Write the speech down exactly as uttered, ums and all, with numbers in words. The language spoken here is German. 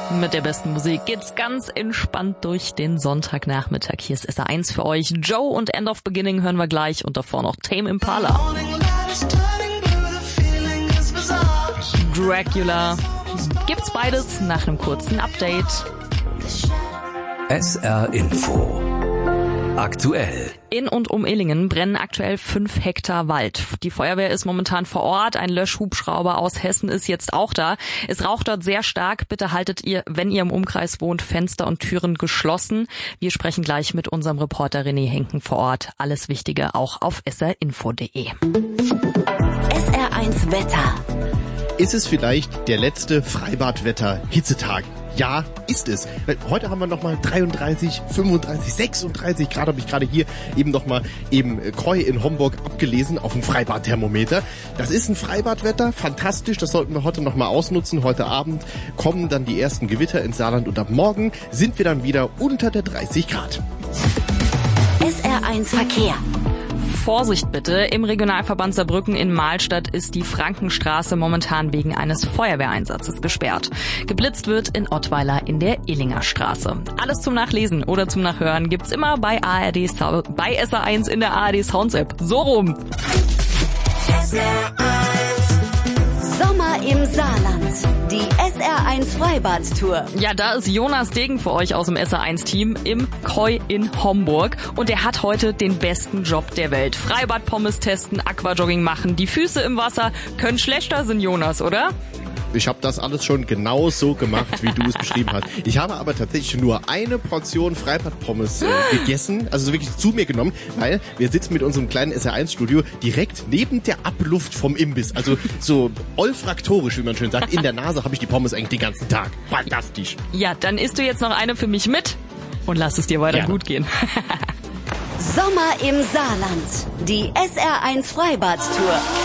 Mit der besten Musik geht's ganz entspannt durch den Sonntagnachmittag. Hier ist S R eins für euch. Joe und End of Beginning hören wir gleich und davor noch Tame Impala. Dracula. Gibt's beides nach einem kurzen Update. S R Info. Aktuell. In und um Illingen brennen aktuell fünf Hektar Wald. Die Feuerwehr ist momentan vor Ort. Ein Löschhubschrauber aus Hessen ist jetzt auch da. Es raucht dort sehr stark. Bitte haltet ihr, wenn ihr im Umkreis wohnt, Fenster und Türen geschlossen. Wir sprechen gleich mit unserem Reporter René Henken vor Ort. Alles Wichtige auch auf s r info punkt d e. S R eins Wetter. Ist es vielleicht der letzte Freibadwetter-Hitzetag? Ja, ist es. Heute haben wir nochmal dreiunddreißig, fünfunddreißig, sechsunddreißig Grad, habe ich gerade hier eben nochmal eben Kreu in Homburg abgelesen auf dem Freibadthermometer. Das ist ein Freibadwetter, fantastisch, das sollten wir heute nochmal ausnutzen. Heute Abend kommen dann die ersten Gewitter ins Saarland und ab morgen sind wir dann wieder unter der dreißig Grad. S R eins Verkehr. Vorsicht bitte, im Regionalverband Saarbrücken in Mahlstadt ist die Frankenstraße momentan wegen eines Feuerwehreinsatzes gesperrt. Geblitzt wird in Ottweiler in der Illinger Straße. Alles zum Nachlesen oder zum Nachhören gibt's immer bei A R D, bei S R eins in der A R D Sounds App. So rum. S R eins. Sommer im Saarland. Die S R eins Freibad-Tour. Ja, da ist Jonas Degen für euch aus dem S R eins Team im Koi in Homburg. Und er hat heute den besten Job der Welt. Freibad-Pommes testen, Aquajogging machen, die Füße im Wasser. Können schlechter sind, Jonas, oder? Ich habe das alles schon genau so gemacht, wie du es beschrieben hast. Ich habe aber tatsächlich nur eine Portion Freibad-Pommes äh, gegessen, also wirklich zu mir genommen, weil wir sitzen mit unserem kleinen S R eins Studio direkt neben der Abluft vom Imbiss. Also so olfaktorisch, wie man schön sagt, in der Nase habe ich die Pommes eigentlich den ganzen Tag. Fantastisch. Ja, dann isst du jetzt noch eine für mich mit und lass es dir weiter Gerne. gut gehen. Sommer im Saarland. Die S R eins Freibad-Tour.